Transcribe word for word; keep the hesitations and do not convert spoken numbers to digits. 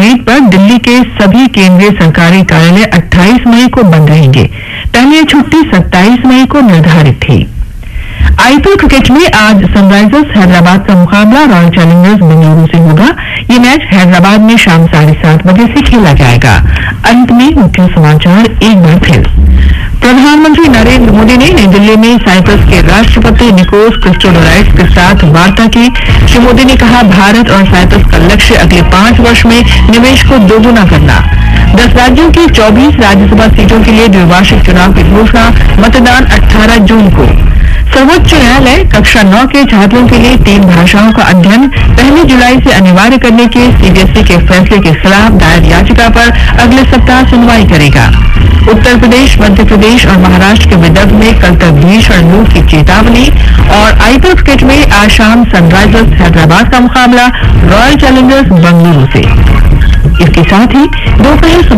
Date पर दिल्ली के सभी केंद्रीय सरकारी कार्यालय अट्ठाईस मई को बंद रहेंगे। पहले ये छुट्टी सत्ताईस मई को निर्धारित थी। आईपीएल क्रिकेट में आज सनराइजर्स हैदराबाद का मुकाबला रॉयल चैलेंजर्स बेंगलुरु से होगा। ये मैच हैदराबाद में शाम साढ़े सात बजे से खेला जाएगा। अंत में मुख्य समाचार एक बार फिर। प्रधानमंत्री नरेंद्र मोदी ने नई दिल्ली में साइप्रस के राष्ट्रपति निकोस क्रिस्टोडोलाइड्स के साथ वार्ता की। श्री मोदी ने कहा, भारत और साइप्रस का लक्ष्य अगले पांच वर्ष में निवेश को दोगुना करना। दस राज्यों की चौबीस राज्यसभा सीटों के लिए द्विवार्षिक चुनाव की घोषणा, मतदान अठारह जून को। सर्वोच्च न्यायालय कक्षा नौ के छात्रों के लिए तीन भाषाओं का अध्ययन पहली जुलाई से अनिवार्य करने के सीबीएसई के फैसले के खिलाफ दायर याचिका पर अगले सप्ताह सुनवाई करेगा। उत्तर प्रदेश, मध्य प्रदेश और महाराष्ट्र के विदर्भ में कल तक भीषण लू की चेतावनी। और आईपीएल क्रिकेट में आज शाम सनराइजर्स हैदराबाद का मुकाबला रॉयल चैलेंजर्स बेंगलुरु से। इसके साथ ही दोपहर